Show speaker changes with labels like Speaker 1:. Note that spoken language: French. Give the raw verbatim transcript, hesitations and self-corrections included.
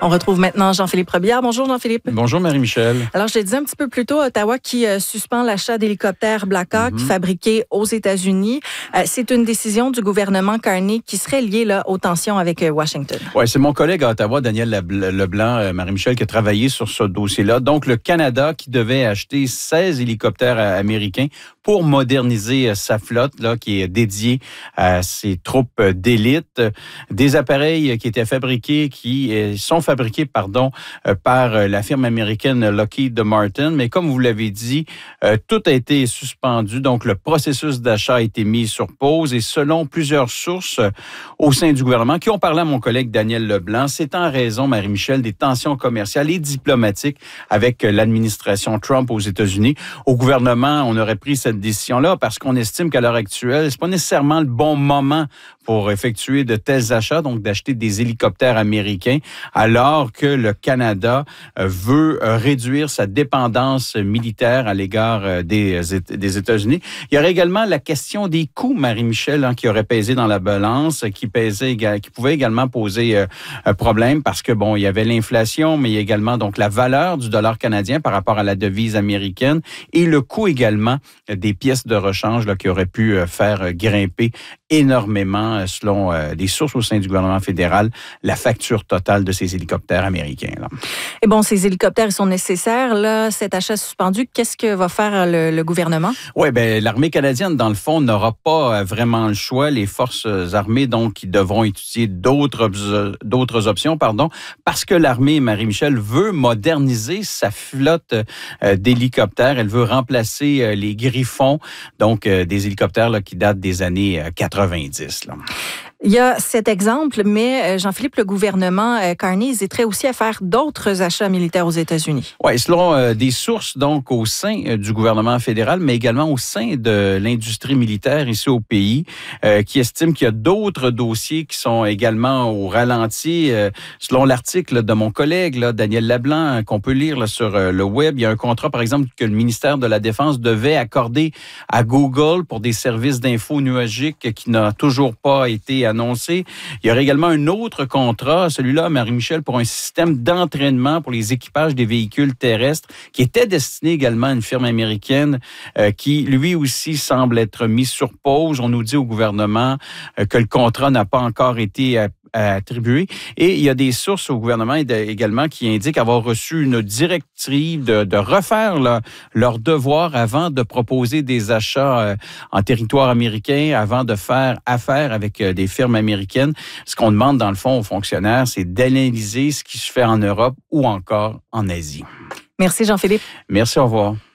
Speaker 1: On retrouve maintenant Jean-Philippe Robillard. Bonjour Jean-Philippe.
Speaker 2: Bonjour Marie-Michel.
Speaker 1: Alors, je le disais un petit peu plus tôt, Ottawa qui euh, suspend l'achat d'hélicoptères Black Hawk mm-hmm. fabriqués aux États-Unis. Euh, c'est une décision du gouvernement Carney qui serait liée là, aux tensions avec euh, Washington.
Speaker 2: Oui, c'est mon collègue à Ottawa, Daniel Leblanc, euh, Marie-Michel, qui a travaillé sur ce dossier-là. Donc, le Canada qui devait acheter seize hélicoptères euh, américains pour moderniser euh, sa flotte, là, qui est dédiée à ses troupes d'élite. Des appareils qui étaient fabriqués, qui euh, sont fabriqués, pardon, euh, par euh, la firme américaine Lockheed Martin. Mais comme vous l'avez dit, euh, tout a été suspendu. Donc, le processus d'achat a été mis sur pause. Et selon plusieurs sources euh, au sein du gouvernement qui ont parlé à mon collègue Daniel Leblanc, c'est en raison, Marie-Michel, des tensions commerciales et diplomatiques avec euh, l'administration Trump aux États-Unis. Au gouvernement, on aurait pris cette décision-là parce qu'on estime qu'à l'heure actuelle, c'est pas nécessairement le bon moment pour effectuer de tels achats, donc d'acheter des hélicoptères américains, alors que le Canada veut réduire sa dépendance militaire à l'égard des, des États-Unis. Il y aurait également la question des coûts, Marie-Michel, hein, qui aurait pesé dans la balance, qui pesait, qui pouvait également poser euh, un problème parce que bon, il y avait l'inflation, mais il y a également donc la valeur du dollar canadien par rapport à la devise américaine et le coût également des pièces de rechange là, qui auraient pu faire grimper énormément, selon euh, des sources au sein du gouvernement fédéral, la facture totale de ces hélicoptères américains. Là.
Speaker 1: Et bon, ces hélicoptères, ils sont nécessaires. Là, cet achat suspendu, qu'est-ce que va faire le, le gouvernement? Oui,
Speaker 2: bien, l'armée canadienne, dans le fond, n'aura pas vraiment le choix. Les forces armées, donc, qui devront étudier d'autres, d'autres options, pardon, parce que l'armée, Marie-Michel, veut moderniser sa flotte euh, d'hélicoptères. Elle veut remplacer euh, les Griffons, donc euh, des hélicoptères là, qui datent des années euh, quatre-vingt-dix. Là.
Speaker 1: Il y a cet exemple, mais Jean-Philippe, le gouvernement Carney hésiterait aussi à faire d'autres achats militaires aux États-Unis.
Speaker 2: Oui, selon euh, des sources donc au sein euh, du gouvernement fédéral, mais également au sein de l'industrie militaire ici au pays, euh, qui estiment qu'il y a d'autres dossiers qui sont également au ralenti. Euh, selon l'article de mon collègue, là, Daniel Leblanc, qu'on peut lire là, sur euh, le web, il y a un contrat, par exemple, que le ministère de la Défense devait accorder à Google pour des services d'info nuagiques qui n'a toujours pas été annoncé. Il y aurait également un autre contrat, celui-là, Marie-Michel, pour un système d'entraînement pour les équipages des véhicules terrestres qui était destiné également à une firme américaine euh, qui, lui aussi, semble être mis sur pause. On nous dit au gouvernement euh, que le contrat n'a pas encore été euh, attribué. Et il y a des sources au gouvernement également qui indiquent avoir reçu une directive de, de refaire là, leur devoir avant de proposer des achats euh, en territoire américain, avant de faire affaire avec euh, des firmes américaines. Ce qu'on demande, dans le fond, aux fonctionnaires, c'est d'analyser ce qui se fait en Europe ou encore en Asie.
Speaker 1: Merci, Jean-Philippe.
Speaker 2: Merci, au revoir.